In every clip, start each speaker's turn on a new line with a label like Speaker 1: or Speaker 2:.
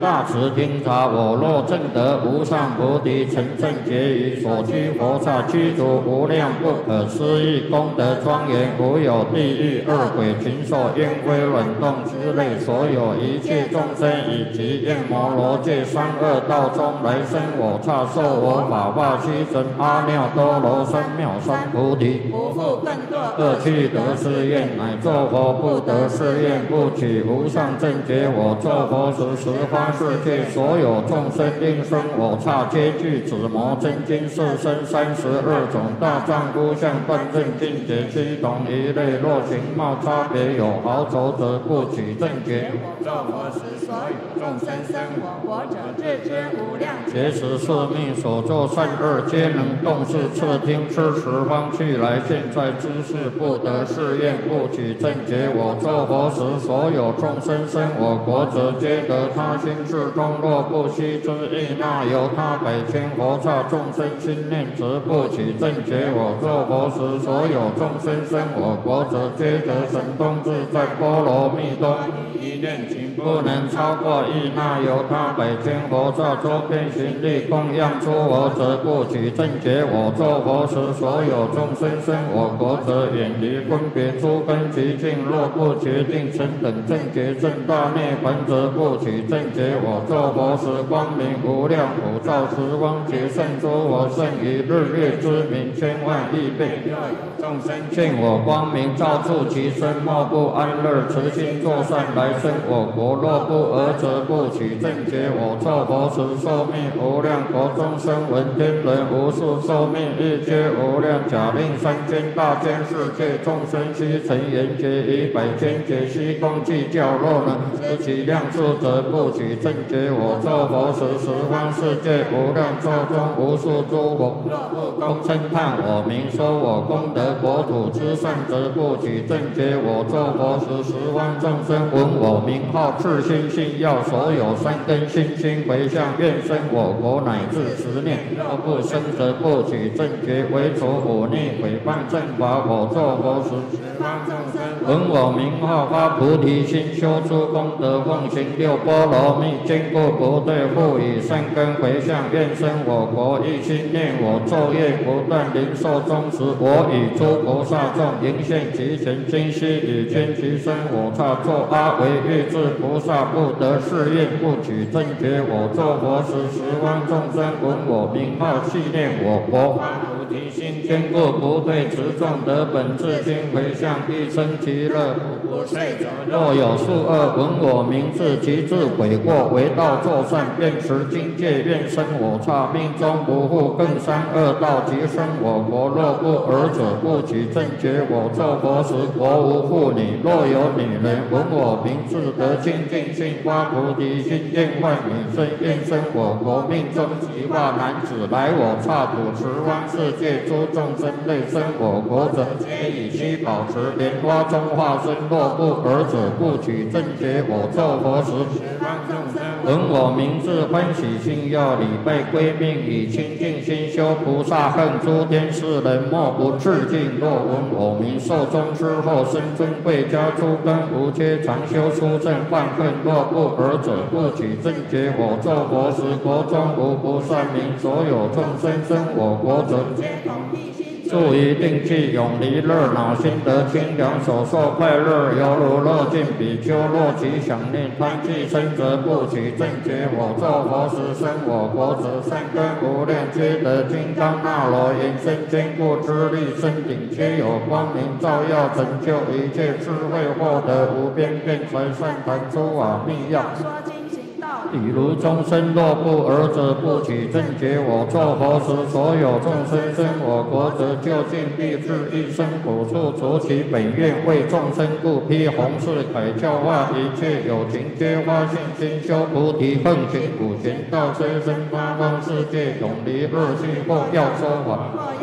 Speaker 1: 大慈听察，我若证得无上菩提，成正觉于所居佛刹，具足无量不可思议功德庄严，无有地狱、恶鬼、禽兽、烟灰、卵动之类，所有一切众生以及焰摩罗界三恶道中来生我刹，受我法化须真阿耨多罗三藐三菩提，
Speaker 2: 不复更堕
Speaker 1: 恶趣得誓愿，乃作佛不得誓愿，不取无上正觉。我作佛时，十方世界所有众生应生我刹，皆具紫魔真经四身32种大丈夫相断正境界七同一类，若形貌差别有毫轴则不取正觉。
Speaker 2: 作佛时，所有众生生我国者，自知无量
Speaker 1: 劫时宿命所作善恶，皆能动视侧听知十方去来。现在知识不得誓愿，不取正觉。我作佛时，所有众生生我国者，皆得他心至中。若不悉之意，那由他百千佛刹众生心念，则不取正觉。我作佛时，所有众生生我国者，皆得神通自在波罗蜜多。一念情不能超过意，那由他百千佛刹周遍行力供养出我者，不取正觉。我作佛时，所有众生生我国者，远离分别诸根极境。若不决定成等正觉正大涅槃，则不取正觉。我作佛时，光明无量，普照十方劫胜诸佛，胜于日月之明千万亿倍。众生见我光明，照住其身，莫不安乐，慈心作善，来生我国。若不尔，则不取正觉。我作佛时，寿命无量，国中生闻天人无数，寿命日皆无量。假令三千大千世界众生悉成圆觉，以百千劫悉共计较，若能知其量数，则不取正觉。我作佛时，十方世界无量寿中无数诸佛，若不恭称叹我名，说我功德国土之上，则不取正觉。我作佛时，十方众生闻我名号，至心信要，所有善根心心回向，愿生我国乃至10年。若不生，则不取正觉。为除忤逆毁谤正法，我作佛时，十方众生闻我名号，发菩提心，修诸功德，奉行六波罗蜜，坚固不退，复以善根回向，愿生我国。一心念我，昼夜不断，临寿终时，我与诸菩萨众迎现其前，今悉以天其身我刹，作阿惟越致菩萨，不得誓愿，不取正觉。我作佛时，十方众生闻我名号，系念我国，菩提心，坚固不退，持众得本自心，回向一生其乐，不睡者。若有数恶闻我名字，其自悔过，为道作善，愿持经戒，愿生我刹，命中不复更三恶道，即生我国。若不尔者，不取正觉。我作佛时，国无妇女，若有女人闻我名字，得清净心，发菩提心，愿万女生，愿生我国。命中即化男子，来我刹土，十方世界诸众生类生我国者，皆以须保持莲花中化身。若不尔者，不取正觉。我作佛时，十方众生闻我名字，欢喜心要，礼拜归命，以清净心修菩萨恨，诸天世人莫不致敬。若闻我名，寿终之后，生尊贵家，诸根无缺，常修出正犯恨。若不尔者，不取正觉。我作佛时，国中无不善名，所有众生生我国者，皆同一心，住于定气，永离热恼，心得清凉，所受快乐，犹如乐尽比丘。若其想念贪气生，则不取正觉。我作佛时，生我国者，善根无量，皆得金刚那罗延伸坚固之力，身顶皆有光明照耀，成就一切智慧，获得无边辩才善谈诸法密要。
Speaker 2: 说经行道理，
Speaker 1: 比如众生若不尔者，不取正觉。我作佛时，所有众生生我国者，究竟必至一生苦处，除其本愿，为众生故，披弘誓铠，教化一切有情，皆发信心，修菩提，奉行普贤道，虽生八方世界，永离恶趣，或要说法，
Speaker 2: 或要听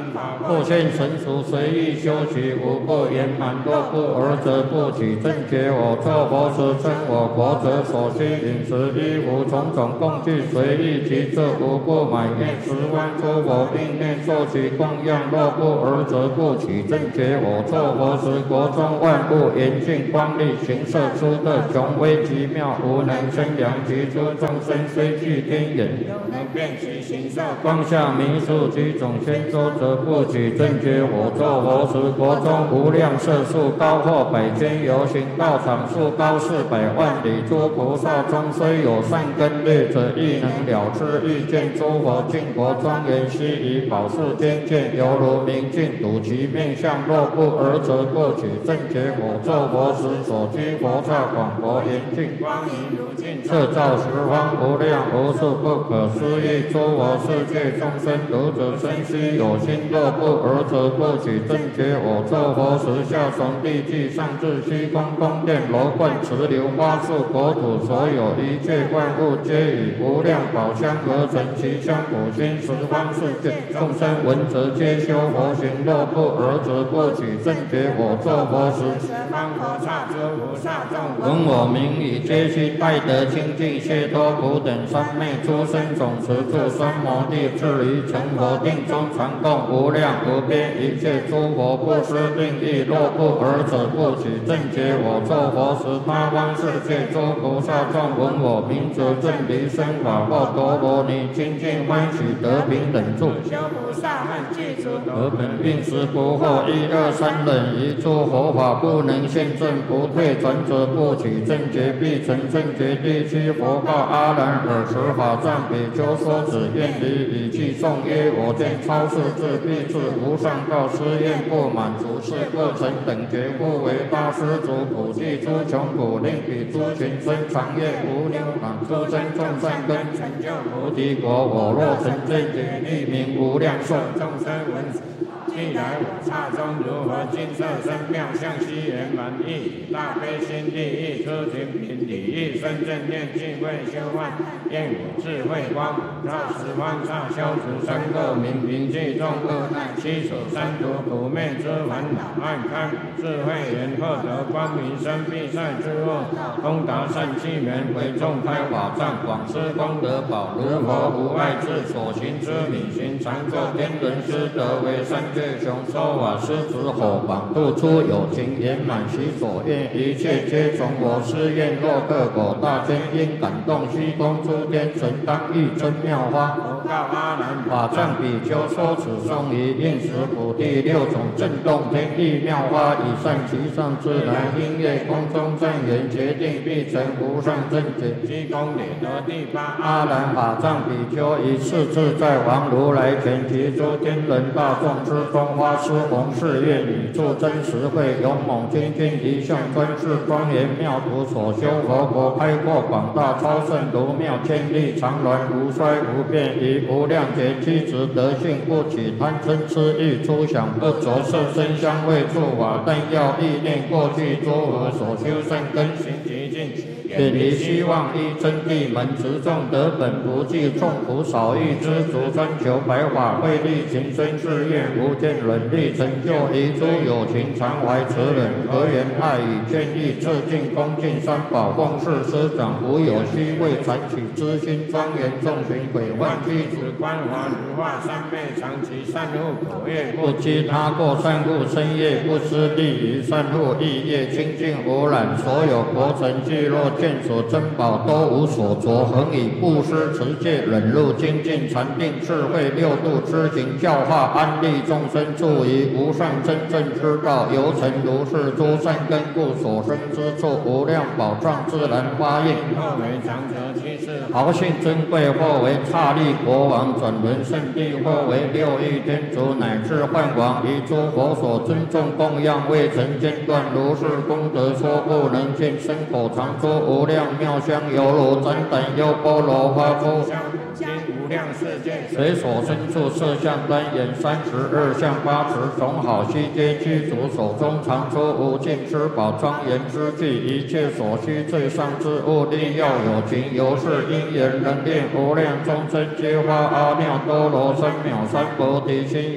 Speaker 1: 复现神俗，随意修习，无不圆满。若不尔则不起正觉。我作佛时，称我国者所需饮食、衣服、种种供具，随意其这无不满愿十方诸佛并愿受其供养。若不尔则不起正觉。我作佛时，国中万物严净光丽，形色出的雄威极妙，无能生量。其诸众生虽具天眼，
Speaker 2: 有能辨其形色。
Speaker 1: 光下弥数几种仙周，则不起正觉。我作佛时，国中无量色数，高或百千由行道场，数高400万里。诸菩萨中虽有善根虑者，亦能了知欲见诸佛净国庄严悉以宝树天见，犹如明镜睹其面相。若不尔则不起正觉。我作佛时，所居佛刹广博严净，
Speaker 2: 光明如镜
Speaker 1: 摄照十方无量无数不可思议诸佛世界众生，读者生须有心。若不尔则不起正觉。我作佛时，下从地际，上至虚空宫殿楼观池流花树国土，所有一切万物，皆以无量宝香而成。其香普熏十方世界众生闻则皆修佛行。若不尔则不起正觉。我作佛时，
Speaker 2: 十方佛刹诸菩萨众
Speaker 1: 闻我名语，皆悉拜得清净解脱苦等三昧诸生种持住三摩地，至于成佛定中，传供无量无边一切诸佛不施定意。若不尔则不起正觉。我作佛时，他方世界诸菩萨众闻我名则正离生法或多罗尼，清净欢喜得平等住。
Speaker 2: 修菩萨们具足，
Speaker 1: 而本并时不惑1、2、3忍，一诸佛法不能现证，不退转者不起正觉，必成正觉。第七佛告阿难：尔时法藏比丘说子愿离以记颂曰：我见超世智必至无上道，施愿不满足，是不成等觉，故为大施主普济诸穷苦，令彼诸群生长业无量满，诸生众善根成就菩提国。我若成正觉，立名无量寿。
Speaker 2: 众生闻既来我刹中，如何金色身妙相，悉圆满意，大悲心地意，出群品礼意，生正念净慧修幻，愿我智慧光普照十方刹，消除三垢明平济众恶难，七所三途苦灭之烦恼，暗开智慧眼，获得光明生必赛之路，通达善气门，为众开法藏，广施功德宝，如佛无碍智，所行之理行，常作天人师德，为三界雄说法师子火榜，度出有情圆满其所愿，一切皆从我施愿。若各果大天因感动虚空诸天神，当欲真妙花。佛告阿难：法藏比丘说此颂于应时普第6种震动天地妙花，以善其上自然音乐空中正言，决定必成无上正觉。积功累得第8阿难法藏比丘以次自在王如来前，及诸天人大众之中，花施弘誓愿，语助真实慧，勇猛精进一向专制，庄严妙土所修佛国，开阔广大超胜如妙千里，常鸾无衰无变，以无量劫七执德性，不起贪嗔痴欲，出想不着色身香味触法，但要意念过去诸佛所修善根行极尽，远离希望依真谛门，持众得本不计，众苦少欲，知足专求白法，慧力情深志愿，无见忍力成就，一诸有情常怀慈忍，和言爱语劝义，致敬恭敬三宝，奉事师长，无有虚伪残取之心，庄严众群毁患具子，观华如化三昧，长期善护口业，不积他过善护身业，不失利于善护意业，清净无染，所有国城聚落见所珍宝都无所着，恒以布施持戒忍辱精进禅定智慧六度之行教化安利众生，助于无上真正之道，由成如是诸善根故，所生之处无量宝藏自然发应。或为长者居士，豪姓尊贵；或为刹利国王，转轮圣地；或为六欲天竺，乃至幻王，以诸佛所尊重供养，未曾间断。如是功德说不能尽，身口常说无量妙香，犹如旃檀优波罗花出经无量世界，随所身处色相端严32相8持，种好悉皆具足，手中常出无尽之宝，庄严之具，一切所需最上之物，力要有情，由是因缘能令无量众生皆发阿耨多罗三藐三菩提心。